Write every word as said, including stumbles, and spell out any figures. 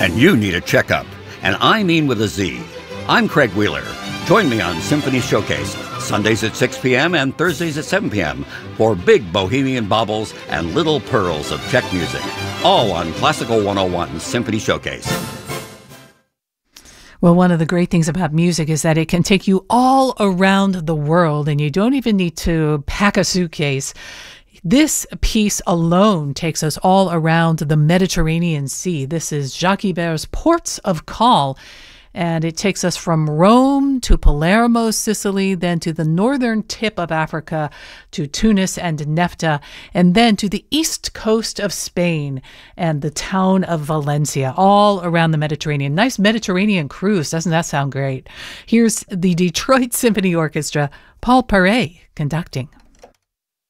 And you need a checkup, and I mean with a Z. I'm Craig Wheeler. Join me on Symphony Showcase, Sundays at six p.m. and Thursdays at seven p.m. for big bohemian baubles and little pearls of Czech music, all on Classical one oh one Symphony Showcase. Well, one of the great things about music is that it can take you all around the world, and you don't even need to pack a suitcase. This piece alone takes us all around the Mediterranean Sea. This is Jacques Ibert's Ports of Call, and it takes us from Rome to Palermo, Sicily, then to the northern tip of Africa, to Tunis and Nefta, and then to the east coast of Spain and the town of Valencia, all around the Mediterranean. Nice Mediterranean cruise. Doesn't that sound great? Here's the Detroit Symphony Orchestra, Paul Paray conducting.